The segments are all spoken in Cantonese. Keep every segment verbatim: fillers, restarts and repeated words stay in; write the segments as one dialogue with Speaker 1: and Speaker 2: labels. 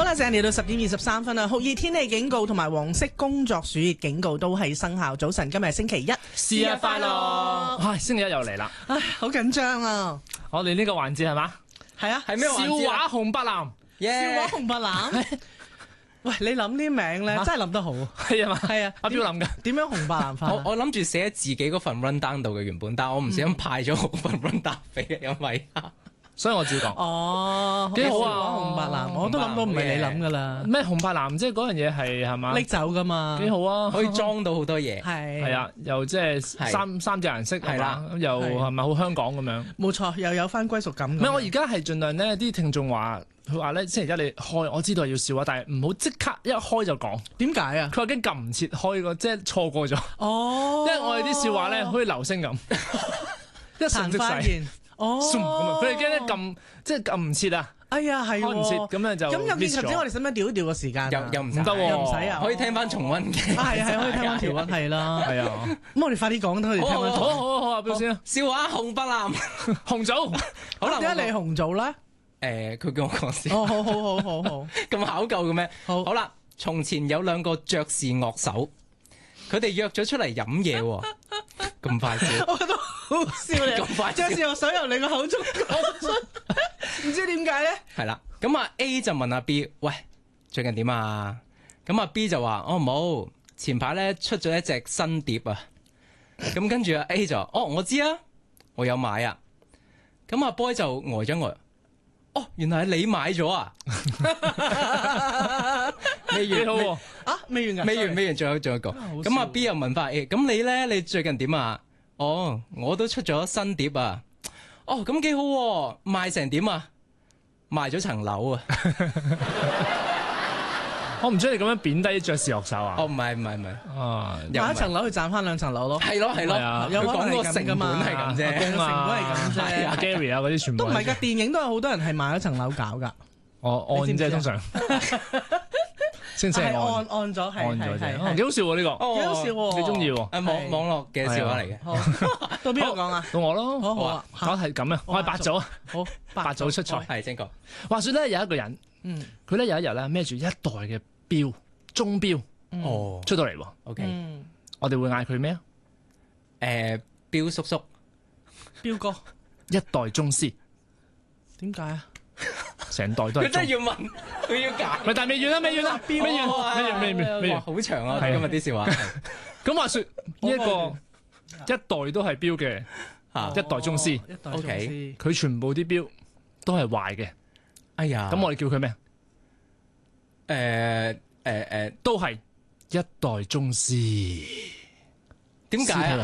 Speaker 1: 啦，時間嚟到十點二十三分啦，酷熱天氣警告同埋黃色工作暑熱警告都係生效。早晨，今日係星期一，
Speaker 2: 生日快樂！唉，星期一又嚟啦，
Speaker 1: 唉，好緊張啊！
Speaker 2: 我哋呢個環節係嘛？
Speaker 1: 係啊，
Speaker 2: 係咩環節？笑話紅白藍，
Speaker 1: 笑話紅白藍。喂，你諗啲名咧，真係諗得好。
Speaker 2: 係啊嘛，
Speaker 1: 係啊，
Speaker 2: 阿標諗㗎。
Speaker 1: 點樣紅白藍法？
Speaker 3: 我我諗住寫喺自己嗰份 run down 度嘅原本，但係我唔小心派咗我份 run down 俾嘅，因為
Speaker 2: 所以我照講。
Speaker 1: 哦，
Speaker 2: 幾好啊！
Speaker 1: 紅白藍，我都諗到唔係你諗噶啦。
Speaker 2: 咩紅白藍？即係嗰樣嘢係係嘛？
Speaker 1: 拎走噶嘛？
Speaker 2: 幾好啊！
Speaker 3: 可以裝到好多嘢。
Speaker 1: 係
Speaker 3: 係
Speaker 2: 啊，又即係三三隻顏色係啦，又係咪好香港咁樣？
Speaker 1: 冇錯，又有翻歸屬感。
Speaker 2: 唔係，我而家係盡量呢啲聽眾話佢話咧星期一你開，我知道係要笑話，但係唔好即刻一開就講。
Speaker 1: 點解啊？
Speaker 2: 佢話驚撳唔切開個，即係錯過咗。
Speaker 1: 哦，
Speaker 2: 因為我哋啲笑話咧好似流星咁，一瞬即逝。
Speaker 1: 哦，
Speaker 2: 佢哋驚咧撳，即係撳唔切啊！
Speaker 1: 哎呀，係
Speaker 2: 開唔切，咁樣就
Speaker 1: 咁有見及者，我哋使唔使調一調個時間？
Speaker 3: 又又唔
Speaker 2: 唔得喎，
Speaker 1: 又唔使啊，
Speaker 3: 可以聽翻重溫嘅。
Speaker 1: 係係可以聽翻條溫，係啦，
Speaker 2: 係啊。
Speaker 1: 咁我哋快啲講，等佢哋聽翻。
Speaker 2: 好好好啊，標先啊，
Speaker 3: 笑話紅白藍，
Speaker 2: 紅組。
Speaker 1: 好啦，點解你紅組
Speaker 3: 誒，
Speaker 1: 咧？
Speaker 3: 佢叫我講先。
Speaker 1: 哦，好好好好好，
Speaker 3: 咁考究嘅咩？
Speaker 1: 好。
Speaker 3: 好啦，從前有兩個爵士樂手，佢哋約咗出嚟飲嘢喎。咁快笑，
Speaker 1: 我覺得好笑你。
Speaker 3: 咁快笑，
Speaker 1: 爵士樂手由你個口中講出，唔知點解咧？
Speaker 3: 係啦，咁啊 A 就問阿 B， 喂，最近點啊？咁阿 B 就話：哦冇，前排咧出咗一隻新碟啊。咁跟住阿 A 就：哦我知啊，我有買啊。咁阿 boy 就呆咗呆。哦，原來係你買咗啊！未完
Speaker 1: 好啊，未完㗎，
Speaker 3: 未完未完，仲有仲有一個。咁阿 B 又問翻 A， 咁你咧？你最近點啊？哦，我都出咗新碟啊！哦，咁幾好喎，賣成點啊？賣咗層樓啊！
Speaker 2: 我唔中意咁樣貶低爵士樂手啊！
Speaker 3: 哦，唔係唔係唔係，
Speaker 2: 啊，
Speaker 1: 賣一層樓去賺翻兩層樓咯。
Speaker 3: 係咯係咯，
Speaker 1: 有
Speaker 3: 講個成本係咁啫，
Speaker 1: 成本係咁啫。
Speaker 2: 阿 Gary 啊嗰啲全部
Speaker 1: 都唔係㗎，電影都有好多人係賣一層樓搞㗎。
Speaker 2: 哦，按啫通常，先先
Speaker 1: 係按按咗，係
Speaker 2: 按咗
Speaker 1: 係
Speaker 2: 啫，幾好笑喎呢個，
Speaker 1: 幾好笑喎，
Speaker 2: 你中意喎？
Speaker 3: 誒網網絡嘅笑話嚟嘅。
Speaker 1: 到邊個講啊？
Speaker 2: 到我咯，
Speaker 1: 好好啊，
Speaker 2: 我係咁啊，我係八組啊，
Speaker 1: 好
Speaker 2: 八組出賽，
Speaker 3: 係正確。
Speaker 2: 話說咧有一個人，
Speaker 1: 嗯，
Speaker 2: 佢咧有一日咧孭住一袋嘅錶，鐘錶，
Speaker 3: 哦，
Speaker 2: 出到嚟喎。
Speaker 3: OK，
Speaker 2: 我哋會嗌佢咩啊？
Speaker 3: 誒，錶叔叔，
Speaker 1: 錶哥，
Speaker 2: 一代宗師。
Speaker 1: 點解啊？
Speaker 2: 成袋都係。
Speaker 3: 佢真係要問，佢要解。
Speaker 2: 咪但係未完啦，未完啦，未完，未完，未完，未完，
Speaker 3: 好長啊！今日啲笑話。
Speaker 2: 咁話說呢一個一代都係錶嘅一代宗師
Speaker 3: ，OK，
Speaker 2: 佢全部啲錶都係壞嘅。
Speaker 3: 哎呀，
Speaker 2: 咁我哋叫佢咩？
Speaker 3: 誒誒誒，
Speaker 2: 都係一代宗師。
Speaker 3: 點解啊？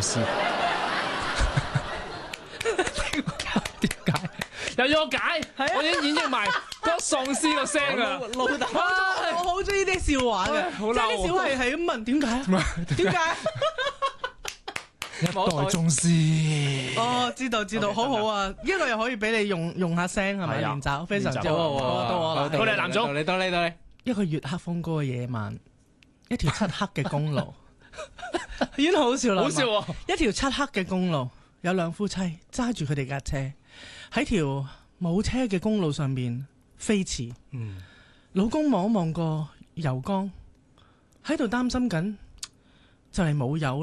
Speaker 2: 點解？又要我解？我已經演繹埋嗰喪屍個聲啊！
Speaker 1: 老豆，我好中意啲笑話嘅，即係啲小孩係咁問點解？點解？
Speaker 2: 一代宗師。
Speaker 1: 哦，知道知道，好好啊！呢個又可以俾你用用下聲係咪？練習非常之好。到我啦，
Speaker 2: 到你藍總，
Speaker 3: 你到你到你。
Speaker 1: 一個月黑風高嘅夜晚，一條漆黑嘅公路，已經好笑啦！
Speaker 2: 好笑喎！
Speaker 1: 一條漆黑嘅公路，有兩夫妻揸住佢哋架車喺條冇車嘅公路上面飛馳。
Speaker 3: 嗯，
Speaker 1: 老公望一望個油缸，喺度擔心緊就嚟冇油。